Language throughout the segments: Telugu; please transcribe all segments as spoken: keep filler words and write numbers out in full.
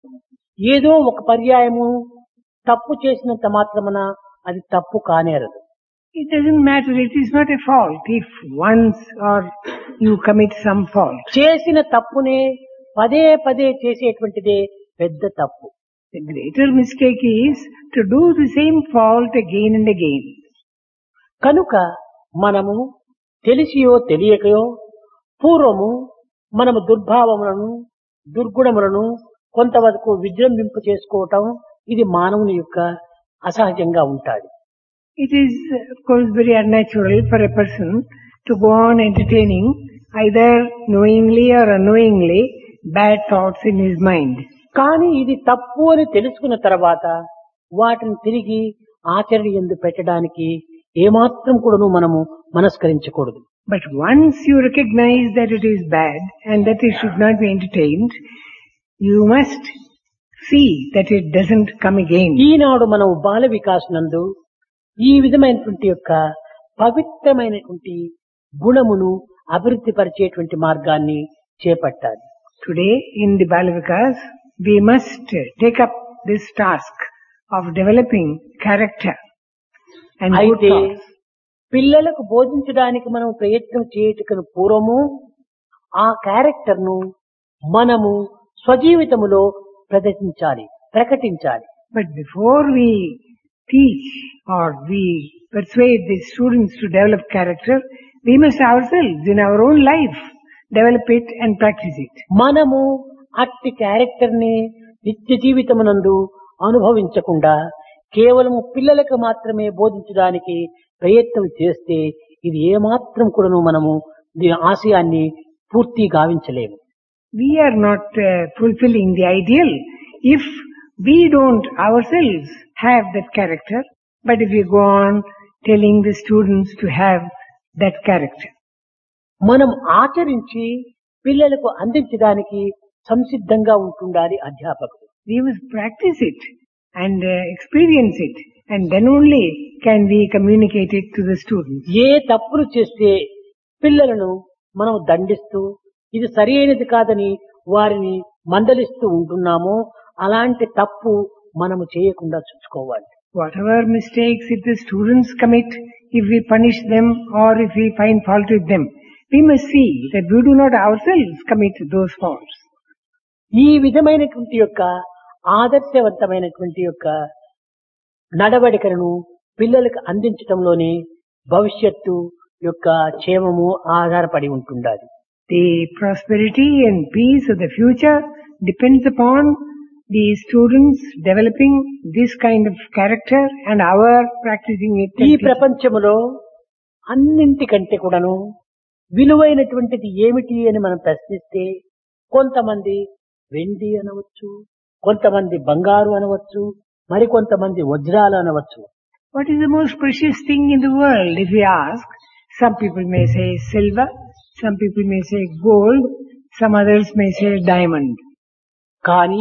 ఏదో ఒక పర్యాయము తప్పు చేసినంత మాత్రమున అది తప్పు కానేరదు. It doesn't matter, it is not a fault if once or you commit some fault. చేసిన తప్పునే పదే పదే చేసేటువంటిదే పెద్ద తప్పు. The greater mistake is to do the same fault again and again. కనుక మనము తెలిసియో తెలియకయో పూర్వము మనము దుర్భావములను దుర్గుణములను కొంతవరకు విజృంభింప చేసుకోవటం ఇది మానవుని యొక్క అసహజంగా ఉంటాది. It is, of course, very unnatural for a person to go on entertaining either knowingly or unknowingly bad thoughts in his mind. కానీ ఇది తప్పు అని తెలుసుకున్న తర్వాత వాటిని తిరిగి ఆచరణ యందు పెట్టడానికి ఏమాత్రం కూడాను మనము మనస్కరించకూడదు. But once you recognize that it is bad and that it should not be entertained, you must see that it doesn't come again. ఈనాడు మనం బాల వికాస్ నందు ఈ విధమైనటువంటి యొక్క పవిత్రమైనటువంటి గుణమును అభివృద్ధి పరిచేటువంటి మార్గాన్ని చేపట్టాలి. Today in the Balavikas, we must take up this task of developing character and good అయితే thoughts. పిల్లలకు బోధించడానికి మనం ప్రయత్నం చేయటకు పూర్వము ఆ క్యారెక్టర్ ను మనము స్వజీవితములో ప్రదర్శించాలి, ప్రకటించాలి. But before we teach or we persuade the students to develop character, we must ourselves in our own life develop it and practice it. మనము అట్టి క్యారెక్టర్ ని నిత్య జీవితమునందు అనుభవించకుండా కేవలము పిల్లలకు మాత్రమే బోధించడానికి ప్రయత్నం చేస్తే ఇది ఏమాత్రం కూడాను మనము దీని ఆశయాన్ని పూర్తి గావించలేము. We are not uh, fulfilling the ideal if we don't ourselves have that character, but if we go on telling the students to have that character. మనం ఆచరించి పిల్లలకు అందించడానికి సంసిద్ధంగా ఉంటుండాలి అధ్యాపకుడు. We must practice it and uh, experience it, and then only can we communicate it to the students. ఏ తప్పులు చేస్తే పిల్లలను మనం దండిస్తూ ఇది సరి అయినది కాదని వారిని మందలిస్తూ ఉంటున్నామో అలాంటి తప్పు మనము చేయకుండా చూసుకోవాలి. Whatever mistakes if the students commit, if we punish them or if we find fault with them, we must see that we do not ourselves commit those faults. ఈ విధమైనటువంటి యొక్క ఆదర్శవంతమైనటువంటి యొక్క నడవడికలను పిల్లలకు అందించటంలోనే భవిష్యత్తు యొక్క క్షేమము ఆధారపడి ఉంటుండాలి. The prosperity and peace of the future depends upon the students developing this kind of character and our practicing it. ఈ ప్రపంచములో అన్నింటికంటే కూడాను విలువైనటువంటిది ఏమిటి అని మనం ప్రశ్నిస్తే కొంతమంది వెండి అనవచ్చు, కొంతమంది బంగారు అనవచ్చు, మరి కొంతమంది వజ్రాలు అనవచ్చు. What is the most precious thing in the world? If we ask, some people may say silver, some people may say gold, some others may say diamond. కానీ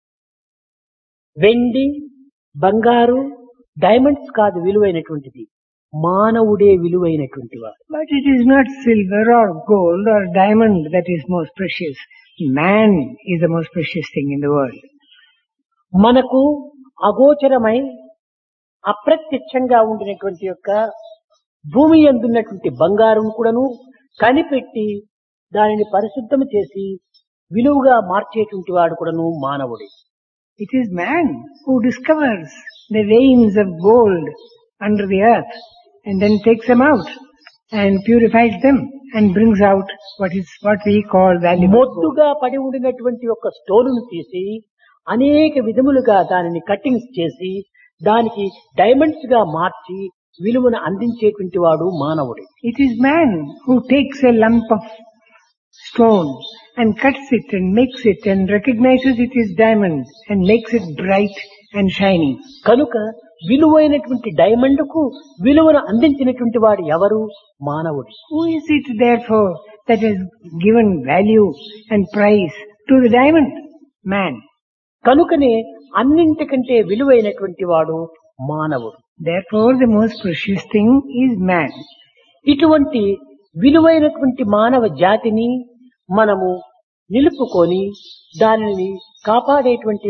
వెండి, బంగారు, డైమండ్స్ కాదు విలువైనటువంటిది, మానవుడే విలువైనటువంటి వాడు. But it is not silver or gold or diamond that is most precious. Man is the most precious thing in the world. మనకు అగోచరమై అప్రత్యక్షంగా ఉండినటువంటి యొక్క భూమి యందున్నటువంటి బంగారం కూడాను కనిపెట్టి దానిని పరిశుద్ధం చేసి విలువగా మార్చేటువంటి వాడు కూడాను మానవుడే. It is man who discovers the veins of gold under the earth and then takes them out and purifies them and brings out what is what we call valuable gold. మొత్తుగా పడి ఉండినటువంటి ఒక స్టోన్ను తీసి అనేక విధములుగా దానిని కట్టింగ్స్ చేసి దానికి డైమండ్స్ గా మార్చి విలువను అందించేటువంటి వాడు మానవుడే. It is man who takes a lump of stone and cuts it and makes it and recognizes it is diamond and makes it bright and shiny. కనుక విలువైనటువంటి డైమండ్ కు విలువను అందించినటువంటి వాడు ఎవరు? మానవుడు. Who is it therefore that has given value and price to the diamond? Man. కనుకనే అన్నింటికంటే విలువైనటువంటి వాడు మానవుడు. Therefore the most precious thing is man. ఇటువంటి విలువైనటువంటి మానవ జాతిని మనము నిలుపుకొని దానిని కాపాడేటువంటి